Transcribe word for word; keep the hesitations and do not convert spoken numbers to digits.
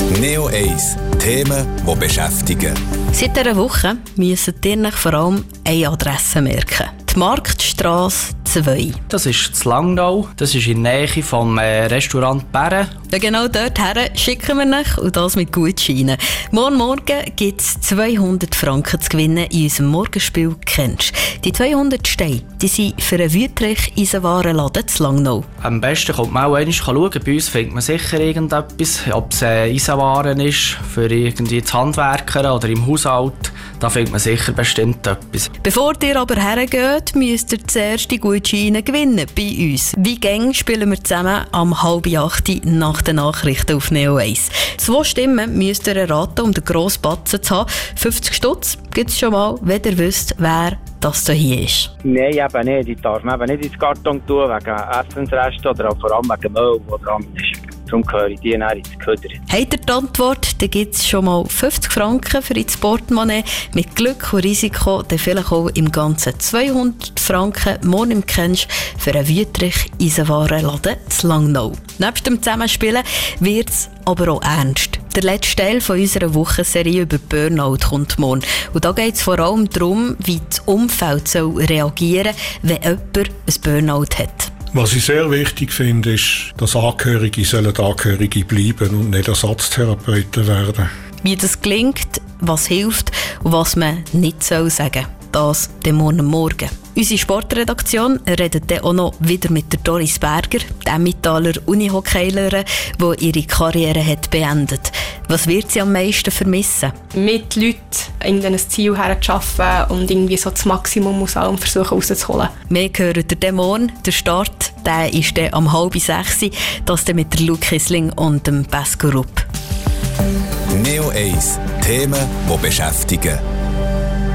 Neo eins. Themen, die beschäftigen. Seit dieser Woche müssen ihr euch vor allem eine Adresse merken. Die Marktstrasse zwei. Das ist in Langnau. Das ist in der Nähe vom äh, Restaurant Bären. Ja, genau dorthin schicken wir euch und das mit Gutscheinen. Morgen Morgen gibt es zweihundert Franken zu gewinnen in unserem Morgenspiel «Kennst». Die zweihundert Steine die sind für einen Wüttrich-Eisenwarenladen zu Langnau. Am besten kommt man auch einmal schauen. Bei uns findet man sicher irgendetwas. Ob es äh, Eisenwaren ist, für irgendwie das Handwerker oder im Haushalt. Da findet man sicher bestimmt etwas. Bevor ihr aber hergeht, müsst ihr zuerst die Gutscheine gewinnen bei uns. Wie gäng spielen wir zusammen am halb acht nach den Nachrichten auf Neo eins. Zwei Stimmen müsst ihr erraten, um den grossen Batzen zu haben. fünfzig Stutz gibt es schon mal, wenn ihr wisst, wer das hier ist. Nein, eben nicht. Die darf man eben nicht ins Karton tun, wegen Essensresten oder auch vor allem wegen Müll, der dran ist. Darum gehöre ich die dann ins Köder. Habt ihr die Antwort, dann gibt es schon mal fünfzig Franken für ins Portemonnaie. Mit Glück und Risiko dann vielleicht auch im Ganzen zweihundert Franken morgen im Kennst für einen Wüttrich-Eisenwarenladen zu Langnau. Neben dem Zusammenspielen wird es aber auch ernst. Der letzte Teil von unserer Wochenserie über Burnout kommt morgen. Und da geht es vor allem darum, wie das Umfeld soll reagieren soll, wenn jemand ein Burnout hat. Was ich sehr wichtig finde, ist, dass Angehörige sollen Angehörige bleiben und nicht Ersatztherapeuten werden. Wie das gelingt, was hilft und was man nicht sagen soll. Das dem morgen Morgen. Unsere Sportredaktion redet dann auch noch wieder mit der Doris Berger, der Emmentaler Unihockeylerin, die ihre Karriere hat beendet. Was wird sie am meisten vermissen? Mit Leuten in ein Ziel herzuschaffen und irgendwie so das Maximum aus allem versuchen rauszuholen. Wir hören den morgen. Der Start der ist dann am halb sechs. Das dann mit der Luke Kissling und dem Pesco Rupp. Neo eins. Themen, die beschäftigen.